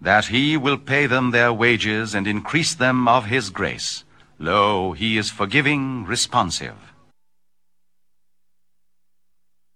that he will pay them their wages and increase them of his grace. Lo, he is forgiving, responsive.